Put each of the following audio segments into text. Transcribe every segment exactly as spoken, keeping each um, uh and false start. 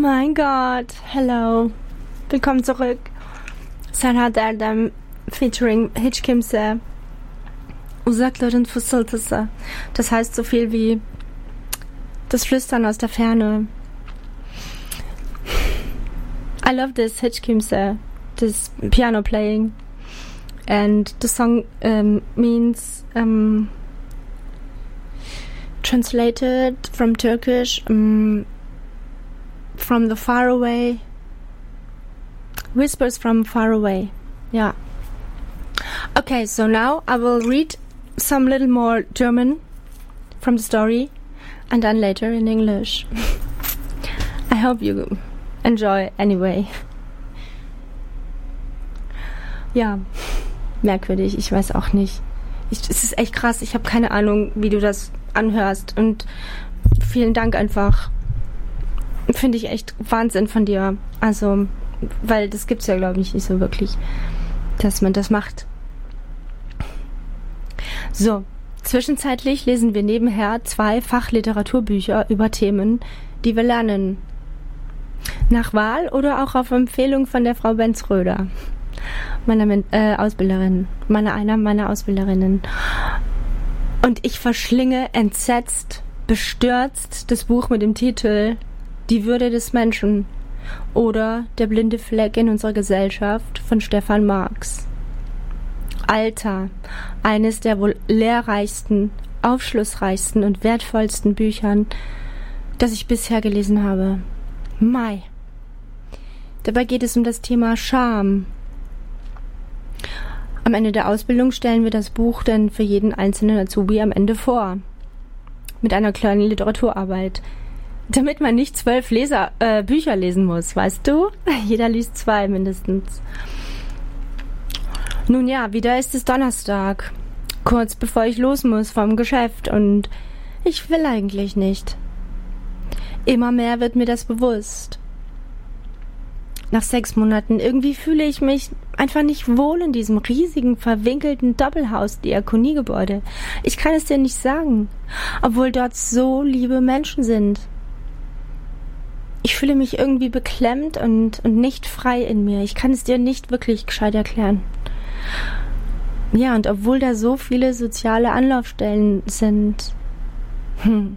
mein Gott, hello, willkommen zurück. Sana Derdem featuring hiç kimse. Uzakların fısıltısı. Das heißt so viel wie das Flüstern aus der Ferne. I love this hiç kimse, this piano playing. And the song um, means, um, translated from Turkish, um, from the far away, whispers from far away. Yeah. Okay, so now I will read some little more German from the story and then later in English. I hope you enjoy anyway. Ja, merkwürdig, ich weiß auch nicht. Ich, es ist echt krass, ich habe keine Ahnung, wie du das anhörst und vielen Dank einfach. Finde ich echt Wahnsinn von dir. Also, weil das gibt's ja, glaube ich, nicht so wirklich, dass man das macht. So, zwischenzeitlich lesen wir nebenher zwei Fachliteraturbücher über Themen, die wir lernen. Nach Wahl oder auch auf Empfehlung von der Frau Benz-Röder, meiner äh, Ausbilderin, meiner einer meiner Ausbilderinnen. Und ich verschlinge entsetzt, bestürzt das Buch mit dem Titel Die Würde des Menschen oder Der blinde Fleck in unserer Gesellschaft von Stefan Marx. Alter, eines der wohl lehrreichsten, aufschlussreichsten und wertvollsten Büchern, das ich bisher gelesen habe. Mai. Dabei geht es um das Thema Scham. Am Ende der Ausbildung stellen wir das Buch dann für jeden einzelnen Azubi am Ende vor. Mit einer kleinen Literaturarbeit. Damit man nicht zwölf Leser, äh, Bücher lesen muss, weißt du? Jeder liest zwei mindestens. Nun ja, wieder ist es Donnerstag. Kurz bevor ich los muss vom Geschäft und ich will eigentlich nicht. Immer mehr wird mir das bewusst. Nach sechs Monaten irgendwie fühle ich mich einfach nicht wohl in diesem riesigen, verwinkelten Doppelhaus-Diakoniegebäude. Ich kann es dir nicht sagen, obwohl dort so liebe Menschen sind. Ich fühle mich irgendwie beklemmt und, und nicht frei in mir. Ich kann es dir nicht wirklich gescheit erklären. Ja, und obwohl da so viele soziale Anlaufstellen sind, hm,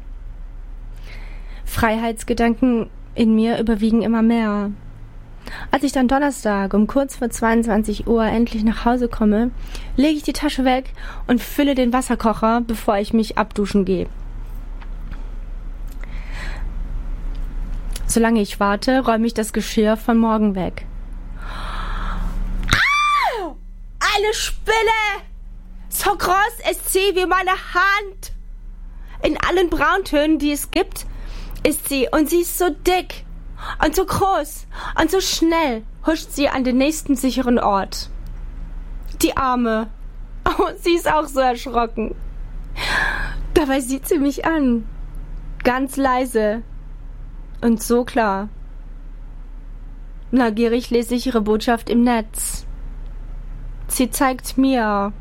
Freiheitsgedanken in mir überwiegen immer mehr. Als ich dann Donnerstag um kurz vor zweiundzwanzig Uhr endlich nach Hause komme, lege ich die Tasche weg und fülle den Wasserkocher, bevor ich mich abduschen gehe. Solange ich warte, räume ich das Geschirr von morgen weg. Au! Eine Spinne! So groß ist sie wie meine Hand! In allen Brauntönen, die es gibt, ist sie und sie ist so dick und so groß und so schnell huscht sie an den nächsten sicheren Ort. Die Arme. Oh, sie ist auch so erschrocken. Dabei sieht sie mich an. Ganz leise. Und so klar. Neugierig lese ich ihre Botschaft im Netz. Sie zeigt mir: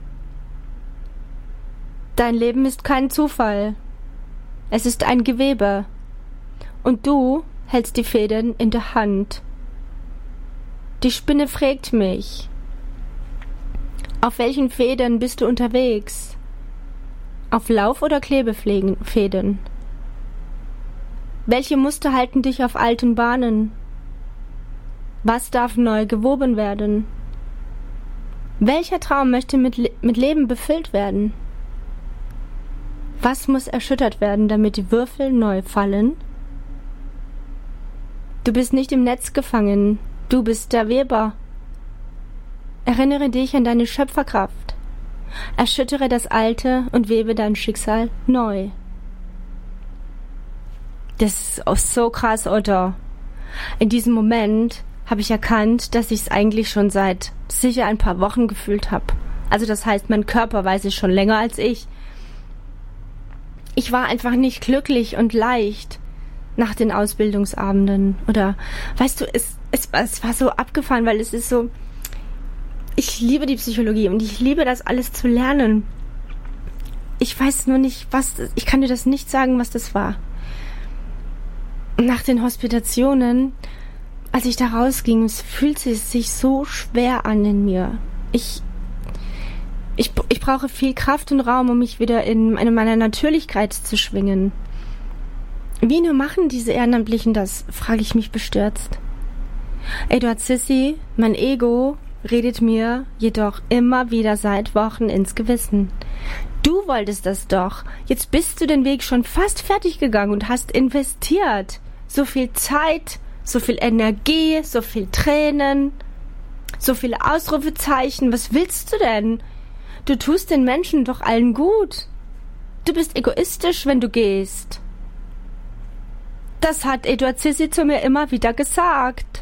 Dein Leben ist kein Zufall. Es ist ein Gewebe. Und du hältst die Fäden in der Hand. Die Spinne fragt mich: Auf welchen Fäden bist du unterwegs? Auf Lauf- oder Klebefäden? Welche Muster halten dich auf alten Bahnen? Was darf neu gewoben werden? Welcher Traum möchte mit, Le- mit Leben befüllt werden? Was muss erschüttert werden, damit die Würfel neu fallen? Du bist nicht im Netz gefangen, du bist der Weber. Erinnere dich an deine Schöpferkraft. Erschüttere das Alte und webe dein Schicksal neu. Das ist auch so krass, Otto. In diesem Moment habe ich erkannt, dass ich es eigentlich schon seit sicher ein paar Wochen gefühlt habe. Also das heißt, mein Körper weiß es schon länger als ich. Ich war einfach nicht glücklich und leicht nach den Ausbildungsabenden. Oder, weißt du, es, es, es war so abgefahren, weil es ist so, ich liebe die Psychologie und ich liebe das alles zu lernen. Ich weiß nur nicht, was, ich kann dir das nicht sagen, was das war. nach den Hospitationen, als ich da rausging, es fühlte es sich so schwer an in mir. Ich, ich, ich brauche viel Kraft und Raum, um mich wieder in, in meiner Natürlichkeit zu schwingen. Wie nur machen diese Ehrenamtlichen das, frage ich mich bestürzt. Eduard Sissi, mein Ego, redet mir jedoch immer wieder seit Wochen ins Gewissen. Du wolltest das doch. Jetzt bist du den Weg schon fast fertig gegangen und hast investiert. So viel Zeit, so viel Energie, so viel Tränen, so viele Ausrufezeichen. Was willst du denn? Du tust den Menschen doch allen gut. Du bist egoistisch, wenn du gehst. Das hat Eduard Sissi zu mir immer wieder gesagt.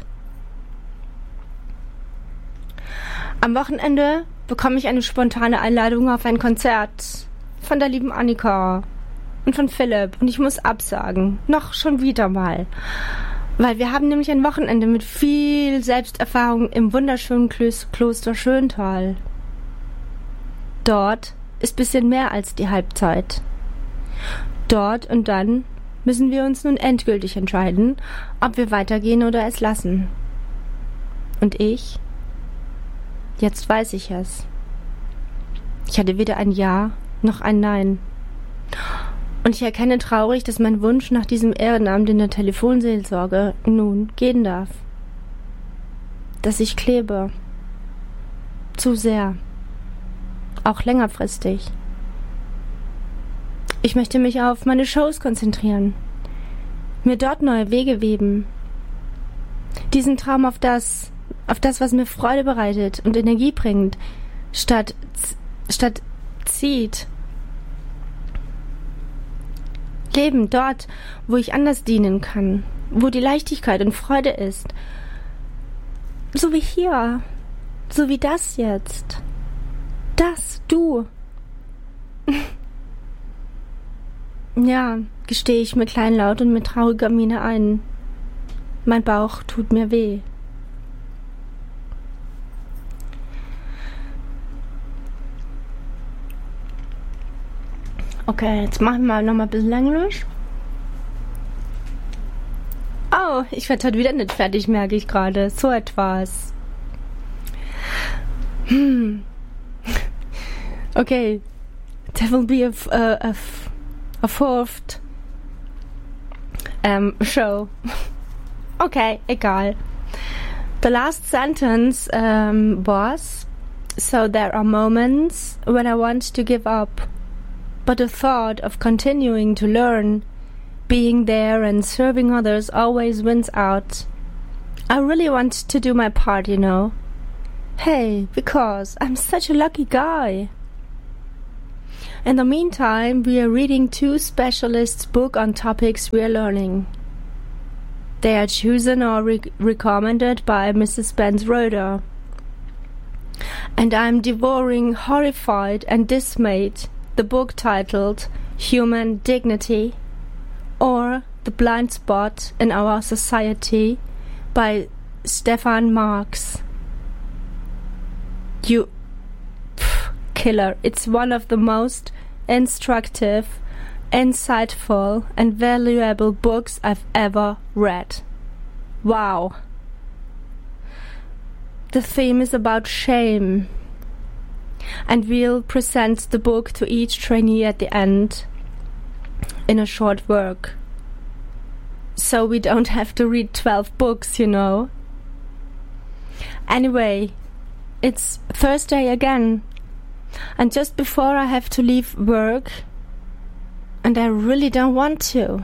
Am Wochenende bekomme ich eine spontane Einladung auf ein Konzert von der lieben Annika und von Philipp und ich muss absagen. Noch schon wieder mal. Weil wir haben nämlich ein Wochenende mit viel Selbsterfahrung im wunderschönen Kloster Schöntal. Dort ist bisschen mehr als die Halbzeit. Dort und dann müssen wir uns nun endgültig entscheiden, ob wir weitergehen oder es lassen. Und ich? Jetzt weiß ich es. Ich hatte weder ein Ja noch ein Nein. Und ich erkenne traurig, dass mein Wunsch nach diesem Ehrenamt in der Telefonseelsorge nun gehen darf. Dass ich klebe. Zu sehr. Auch längerfristig. Ich möchte mich auf meine Shows konzentrieren. Mir dort neue Wege weben. Diesen Traum auf das, auf das, was mir Freude bereitet und Energie bringt, statt, statt zieht. Leben dort, wo ich anders dienen kann, wo die Leichtigkeit und Freude ist. So wie hier, so wie das jetzt. Das, du. Ja, gestehe ich mir kleinlaut und mit trauriger Miene ein. Mein Bauch tut mir weh. Okay, jetzt machen wir noch mal ein bisschen Englisch. Oh, ich werde heute wieder nicht fertig, merke ich gerade. So etwas. Hm. Okay. There will be a, a, a, a fourth um, show. Okay, egal. The last sentence um, was, so there are moments when I want to give up. But the thought of continuing to learn, being there and serving others always wins out. I really want to do my part, you know. Hey, because I'm such a lucky guy. In the meantime, we are reading two specialists' books on topics we are learning. They are chosen or re- recommended by Missus Benz-Roeder. And I'm devouring, horrified and dismayed, the book titled Human Dignity or The Blind Spot in Our Society by Stefan Marx. You pff, killer. It's one of the most instructive, insightful and valuable books I've ever read. Wow. The theme is about shame. And we'll present the book to each trainee at the end in a short work. So we don't have to read twelve books, you know. Anyway, it's Thursday again. And just before I have to leave work, and I really don't want to.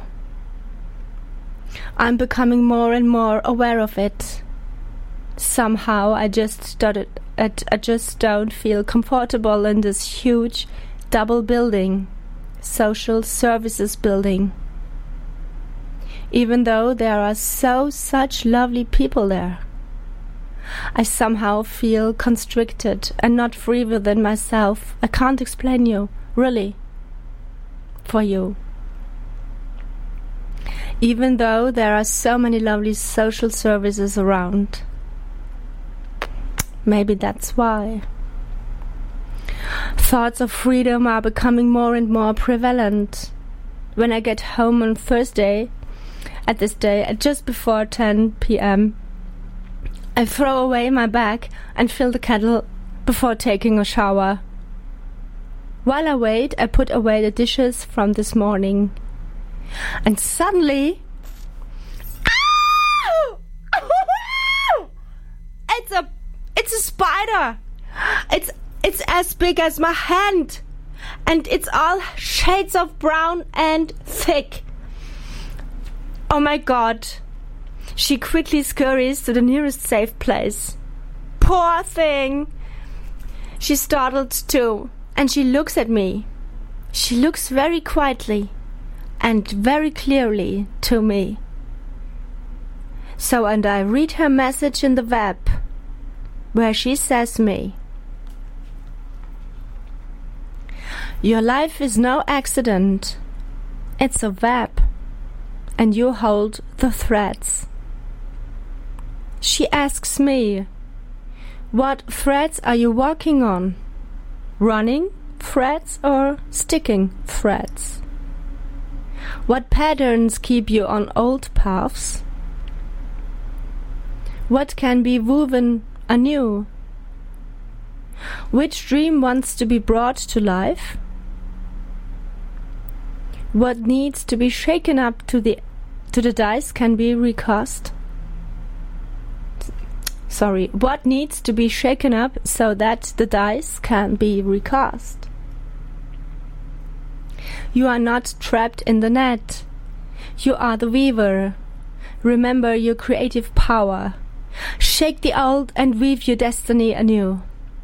I'm becoming more and more aware of it. Somehow I just started I, I just don't feel comfortable in this huge double building, social services building. Even though there are so such lovely people there. I somehow feel constricted and not free within myself. I can't explain you, really, for you. Even though there are so many lovely social services around. Maybe that's why. Thoughts of freedom are becoming more and more prevalent. When I get home on Thursday, at this day at just before ten p.m. I throw away my bag and fill the kettle before taking a shower. While I wait, I put away the dishes from this morning. And suddenly... Ow! It's a... It's a spider! It's... It's as big as my hand! And it's all shades of brown and thick. Oh my god. She quickly scurries to the nearest safe place. Poor thing! She's startled too, and she looks at me. She looks very quietly and very clearly to me. So, and I read her message in the web, where she says me, "Your life is no accident. It's a web, and you hold the threads." She asks me, "What threads are you walking on? Running threads or sticking threads? What patterns keep you on old paths? What can be woven anew? Which dream wants to be brought to life? What needs to be shaken up to the to the dice can be recast? Sorry, what needs to be shaken up so that the dice can be recast? You are not trapped in the net. You are the weaver. Remember your creative power. Shake the old and weave your destiny anew."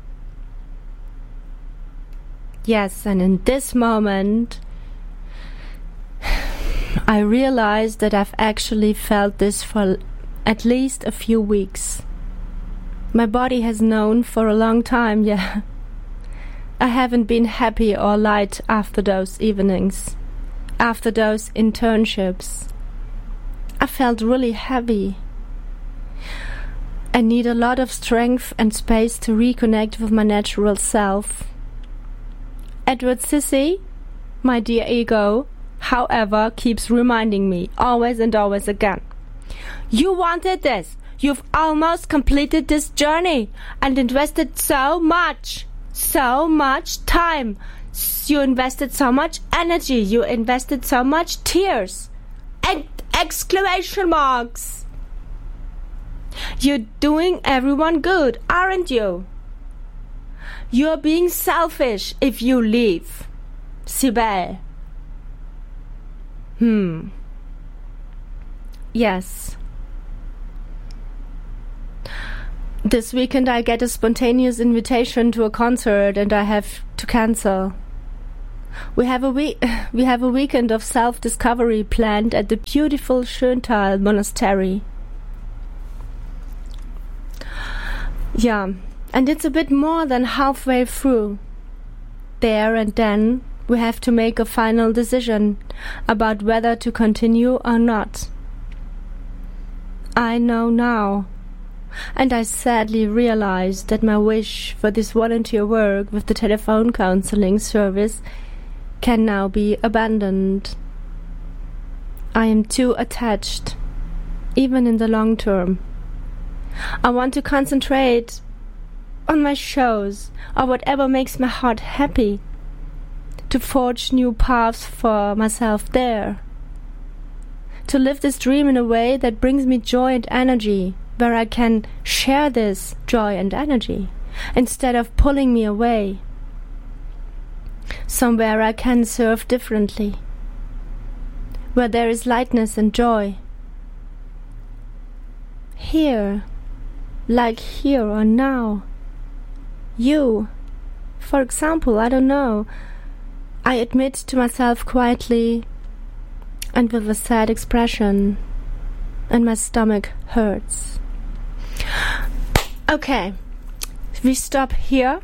Yes, and in this moment, I realized that I've actually felt this for at least a few weeks. My body has known for a long time, yeah. I haven't been happy or light after those evenings, after those internships. I felt really heavy. I need a lot of strength and space to reconnect with my natural self. Edward Sissy, my dear ego, however, keeps reminding me always and always again, "You wanted this. You've almost completed this journey and invested so much, so much time. You invested so much energy. You invested so much tears and exclamation marks. You're doing everyone good, aren't you? You're being selfish if you leave. Sibel." Hmm. Yes. This weekend I get a spontaneous invitation to a concert and I have to cancel. We have a we- we have a weekend of self-discovery planned at the beautiful Schöntal Monastery. Yeah, and it's a bit more than halfway through. There and then we have to make a final decision about whether to continue or not. I know now. And I sadly realized that my wish for this volunteer work with the telephone counseling service can now be abandoned. I am too attached, even in the long term. I want to concentrate on my shows or whatever makes my heart happy, to forge new paths for myself there, to live this dream in a way that brings me joy and energy, where I can share this joy and energy instead of pulling me away. Somewhere I can serve differently, where there is lightness and joy. Here, like here or now. You, for example, I don't know. I admit to myself quietly and with a sad expression, and my stomach hurts. Okay, we stop here.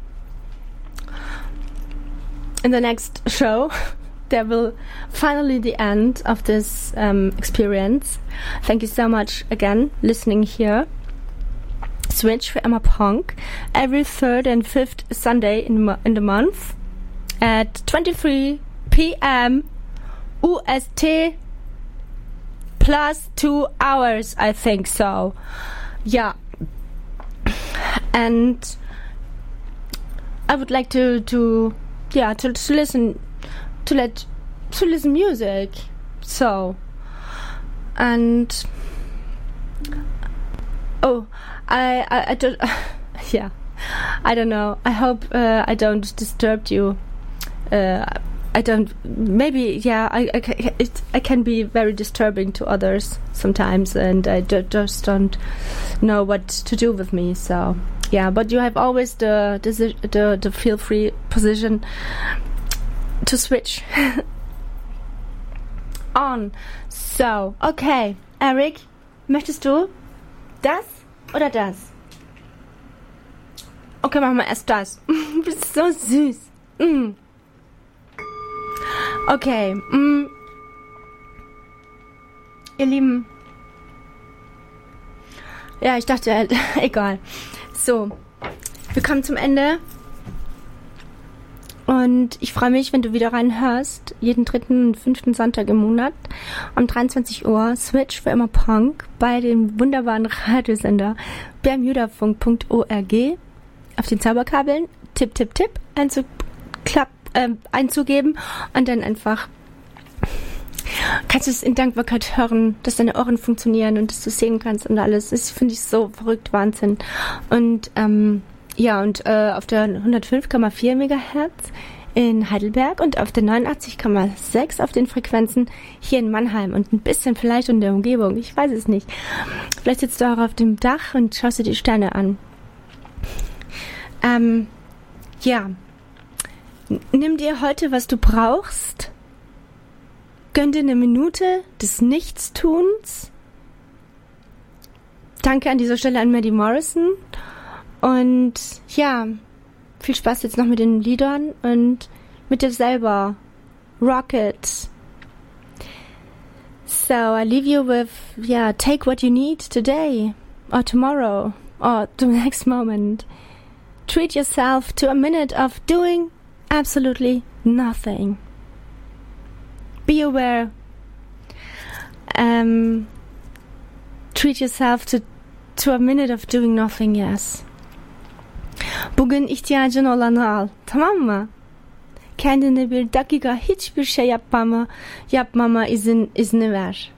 In the next show, there will finally the end of this um, experience. Thank you so much again, listening here. Switch for Emma Punk every third and fifth Sunday in, mo- in the month at twenty-three p.m. U S T plus two hours, I think so. Yeah. And I would like to, to yeah, to, to listen, to let, to listen music. So, and, oh, I, I, I don't, yeah, I don't know. I hope uh, I don't disturb you. Uh, I don't, maybe, yeah, I, I, it, I can be very disturbing to others sometimes, and I d- just don't know what to do with me, so, yeah, but you have always the, the, the, the feel free position to switch on. So, okay, Eric, möchtest du das oder das? Okay, machen wir erst das. Du bist so süß. Mm. Okay, mm. Ihr Lieben. Ja, ich dachte halt, egal. So, wir kommen zum Ende. Und ich freue mich, wenn du wieder reinhörst. Jeden dritten und fünften Sonntag im Monat. Um dreiundzwanzig Uhr Switch für immer Punk bei dem wunderbaren Radiosender bermudafunk punkt org. Auf den Zauberkabeln. Tipp, tipp, tipp. Einzuklapp, äh, einzugeben. Und dann einfach kannst du es in Dankbarkeit hören, dass deine Ohren funktionieren und dass du sehen kannst und alles. Das finde ich so verrückt, Wahnsinn. Und ähm, ja, und äh, auf der hundertfünf Komma vier Megahertz in Heidelberg und auf der neunundachtzig Komma sechs auf den Frequenzen hier in Mannheim und ein bisschen vielleicht in der Umgebung. Ich weiß es nicht. Vielleicht sitzt du auch auf dem Dach und schaust dir die Sterne an. Ähm, ja. Nimm dir heute, was du brauchst. Gönn dir eine Minute des Nichtstuns. Danke an dieser Stelle an Maddie Morrison. Und ja, viel Spaß jetzt noch mit den Liedern und mit dir selber. Rock it. So, I leave you with, yeah, take what you need today or tomorrow or the next moment. Treat yourself to a minute of doing absolutely nothing. Be aware. Um, treat yourself to, to a minute of doing nothing, yes. Bugün ihtiyacın olanı al, tamam mı? Kendine bir dakika hiçbir şey yapmama, yapmama izin, izni ver.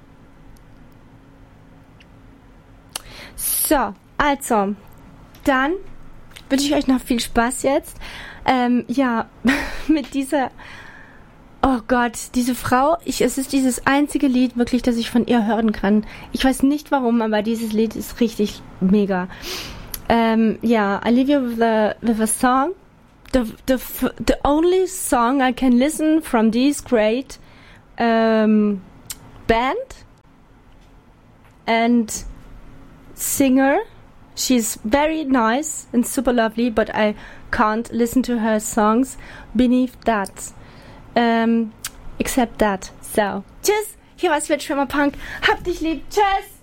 So, also, dann wünsche ich euch noch viel Spaß jetzt. Ähm, ja, mit dieser... Oh Gott, diese Frau, ich, es ist dieses einzige Lied wirklich, das ich von ihr hören kann. Ich weiß nicht warum, aber dieses Lied ist richtig mega. Um, yeah, I leave you with a, with a song. The, the, the only song I can listen from this great um, band and singer. She's very nice and super lovely, but I can't listen to her songs beneath that. Um, except that. So, tschüss, hier war Switch für immer Punk. Hab dich lieb, tschüss!